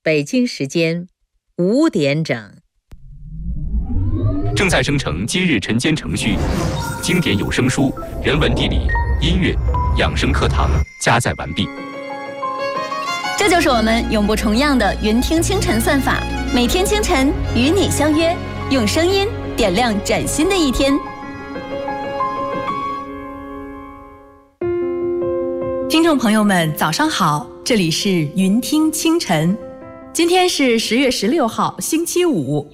北京时间5点整。 正在生成今日晨间程序，经典有声书、人文地理、音乐、养生课堂加载完毕。 这就是我们永不重样的云听清晨算法，每天清晨与你相约，用声音点亮崭新的一天。 听众朋友们，早上好，这里是云听清晨，今天是10月16号，星期五。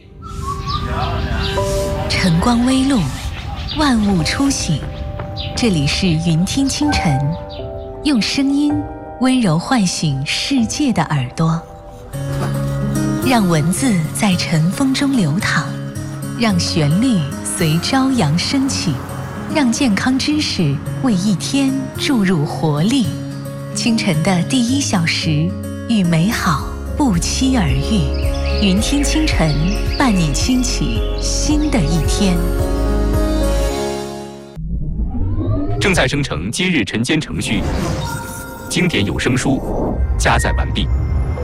晨光微露，万物初醒，这里是云听清晨，用声音温柔唤醒世界的耳朵，让文字在晨风中流淌，让旋律随朝阳升起，让健康知识为一天注入活力。清晨的第1小时，与美好不期而遇。云听清晨，伴你轻启新的一天。 正在生成今日晨间程序，经典有声书加载完毕。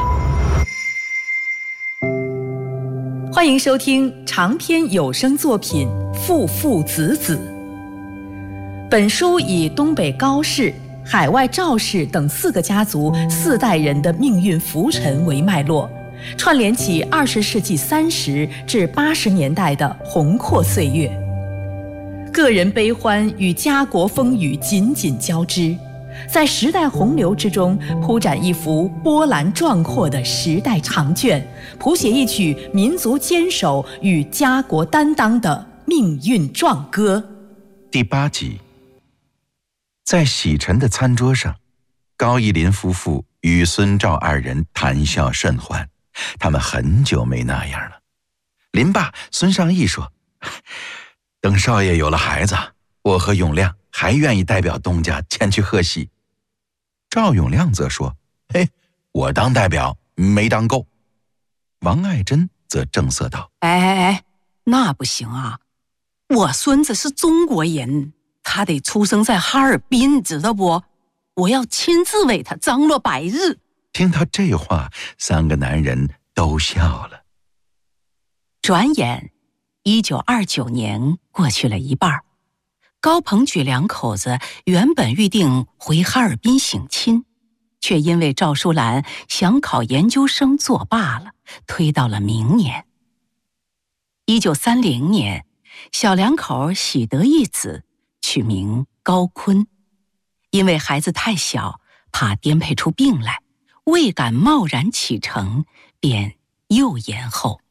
欢迎收听长篇有声作品《父父子子》。本书以东北高氏、海外赵氏等4个家族4代人的命运浮沉为脉络，串联起20世纪30至80年代的宏阔岁月，个人悲欢与家国风雨紧紧交织，在时代洪流之中铺展一幅波澜壮阔的时代长卷，谱写一曲民族坚守与家国担当的命运壮歌。 第8集，在洗尘的餐桌上，高义林夫妇与孙赵2人谈笑甚欢，他们很久没那样了。林爸孙尚义说，等少爷有了孩子，我和永亮还愿意代表东家前去贺喜。赵永亮则说，嘿，我当代表没当够。王爱珍则正色道， 那不行啊，我孙子是中国人，他得出生在哈尔滨，知道不？我要亲自为他张罗白日。 听到这话，3个男人都笑了。 转眼1929年过去了一半，高鹏举2口子原本预定回哈尔滨省亲，却因为赵淑兰想考研究生作罢了，推到了明年。1930年，小2口喜得一子，取名高坤，因为孩子太小，怕颠沛出病来，未敢贸然启程，便又延后。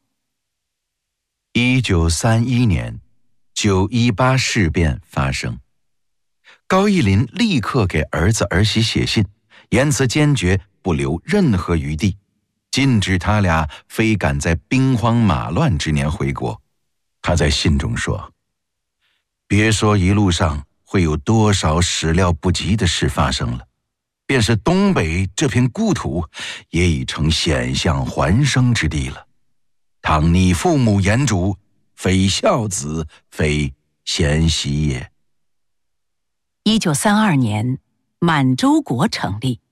1931年918事变发生，高义林立刻给儿子儿媳写信，言辞坚决，不留任何余地，禁止他俩非赶在兵荒马乱之年回国。他在信中说，别说一路上会有多少始料不及的事发生了，便是东北这片故土也已成险象环生之地了。倘你父母言主，非孝子，非贤媳也。 1932年，满洲国成立，